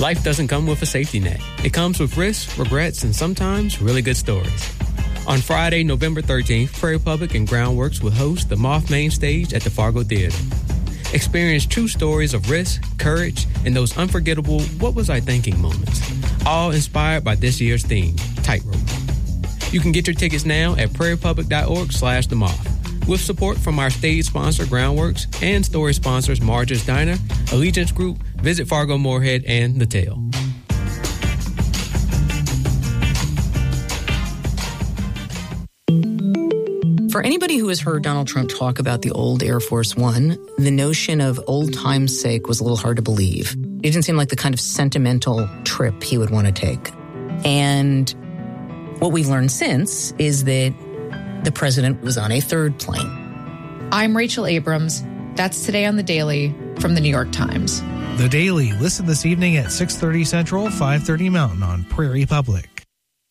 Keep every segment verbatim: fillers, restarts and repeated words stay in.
Life doesn't come with a safety net. It comes with risks, regrets, and sometimes really good stories. On Friday, November thirteenth, Prairie Public and Groundworks will host the Moth Main Stage at the Fargo Theater. Experience true stories of risk, courage, and those unforgettable what was I thinking moments, all inspired by this year's theme, Tightrope. You can get your tickets now at prairiepublic.org slash the moth. With support from our stage sponsor, Groundworks, and story sponsors, Marge's Diner, Allegiance Group, Visit Fargo Moorhead, and The Tale. For anybody who has heard Donald Trump talk about the old Air Force One, the notion of old time's sake was a little hard to believe. It didn't seem like the kind of sentimental trip he would want to take. And what we've learned since is that the president was on a third plane. I'm Rachel Abrams. That's Today on the Daily from the New York Times. The Daily. Listen this evening at six thirty Central, five thirty Mountain on Prairie Public.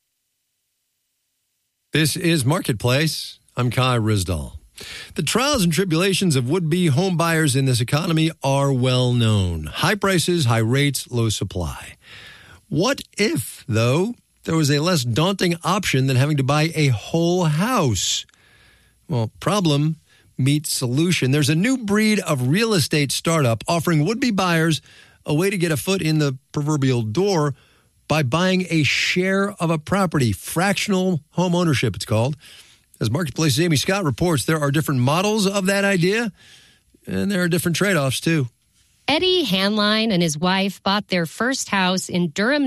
This is Marketplace. I'm Kai Rizdal. The trials and tribulations of would-be home buyers in this economy are well known. High prices, high rates, low supply. What if, though, there was a less daunting option than having to buy a whole house? Well, problem meets solution. There's a new breed of real estate startup offering would-be buyers a way to get a foot in the proverbial door by buying a share of a property. Fractional home ownership, it's called. As Marketplace's Amy Scott reports, there are different models of that idea, and there are different trade-offs, too. Eddie Hanline and his wife bought their first house in Durham,